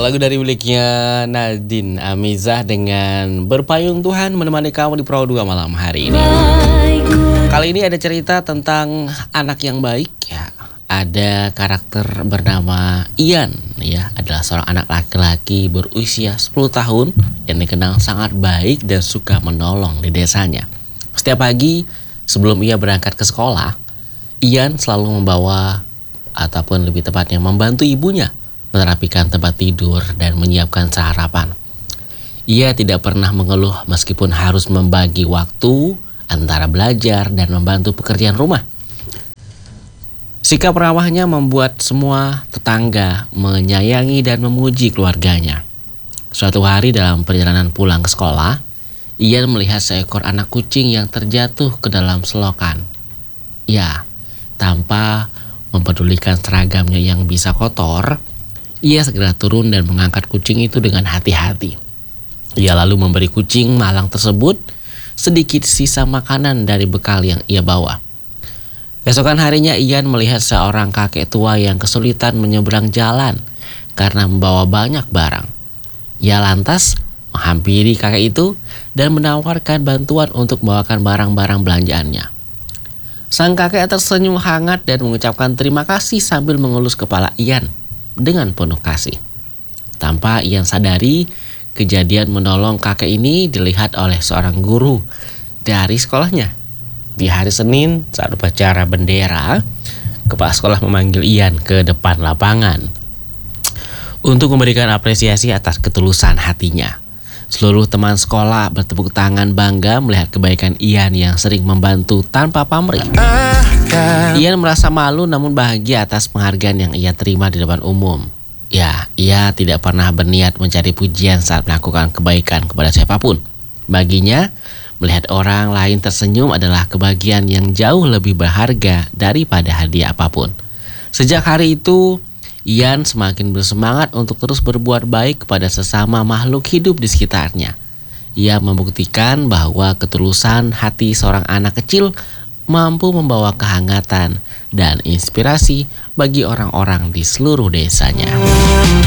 lagu dari miliknya Nadine Amizah dengan Berpayung Tuhan menemani kamu di Pro 2 malam hari ini. Kali ini ada cerita tentang anak yang baik ya. Ada karakter bernama Ian ya, adalah seorang anak laki-laki berusia 10 tahun yang dikenal sangat baik dan suka menolong di desanya. Setiap pagi sebelum ia berangkat ke sekolah, Ian selalu membawa ataupun lebih tepatnya membantu ibunya menerapikan tempat tidur dan menyiapkan sarapan. Ia tidak pernah mengeluh meskipun harus membagi waktu antara belajar dan membantu pekerjaan rumah. Sikap ramahnya membuat semua tetangga menyayangi dan memuji keluarganya. Suatu hari dalam perjalanan pulang ke sekolah, Ian melihat seekor anak kucing yang terjatuh ke dalam selokan. Ya, tanpa mempedulikan seragamnya yang bisa kotor, ia segera turun dan mengangkat kucing itu dengan hati-hati. Ia lalu memberi kucing malang tersebut sedikit sisa makanan dari bekal yang ia bawa. Keesokan harinya Ian melihat seorang kakek tua yang kesulitan menyeberang jalan karena membawa banyak barang. Ia lantas menghampiri kakek itu dan menawarkan bantuan untuk membawakan barang-barang belanjaannya. Sang kakek tersenyum hangat dan mengucapkan terima kasih sambil mengelus kepala Ian dengan penuh kasih. Tanpa Ian sadari, kejadian menolong kakek ini dilihat oleh seorang guru dari sekolahnya. Di hari Senin saat upacara bendera, kepala sekolah memanggil Ian ke depan lapangan untuk memberikan apresiasi atas ketulusan hatinya. Seluruh teman sekolah bertepuk tangan bangga melihat kebaikan Ian yang sering membantu tanpa pamrih. Ian merasa malu namun bahagia atas penghargaan yang ia terima di depan umum. Ya, ia tidak pernah berniat mencari pujian saat melakukan kebaikan kepada siapapun. Baginya, melihat orang lain tersenyum adalah kebahagiaan yang jauh lebih berharga daripada hadiah apapun. Sejak hari itu, Ian semakin bersemangat untuk terus berbuat baik kepada sesama makhluk hidup di sekitarnya. Ia membuktikan bahwa ketulusan hati seorang anak kecil mampu membawa kehangatan dan inspirasi bagi orang-orang di seluruh desanya.